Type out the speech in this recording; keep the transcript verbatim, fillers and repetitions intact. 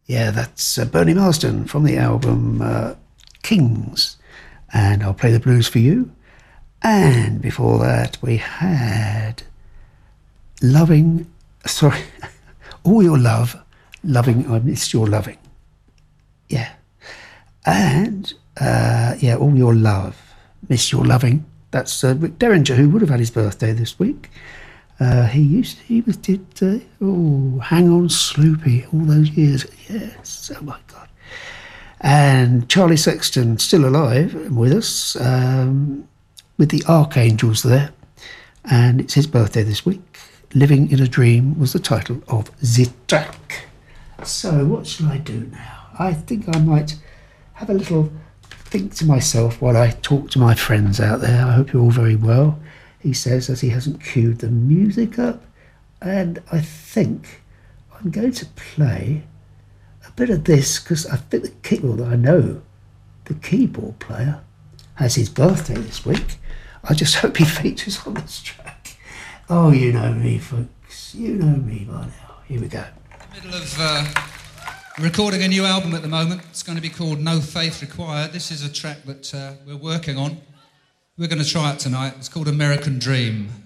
Yeah, that's uh, Bernie Marsden from the album uh, Kings. And I'll play the blues for you. And before that, we had Loving, sorry, All Your Love, Loving, I Missed Your Loving. Yeah. And, uh, yeah, All Your Love, Miss Your Loving. That's uh, Rick Derringer, who would have had his birthday this week. Uh, he used to, he was did uh, oh Hang On Sloopy all those years. Yes, oh my God. And Charlie Sexton still alive and with us, um, with the Archangels there, and it's his birthday this week. Living in a Dream was the title of the track. So what shall I do now? I think I might have a little think to myself while I talk to my friends out there. I hope you're all very well, he says, as he hasn't queued the music up. And I think I'm going to play a bit of this, because I think the keyboard, I know the keyboard player has his birthday this week. I just hope he features on this track. Oh, you know me, folks. You know me by now. Here we go. In the middle of uh, recording a new album at the moment. It's going to be called No Faith Required. This is a track that uh, we're working on. We're going to try it tonight. It's called American Dream.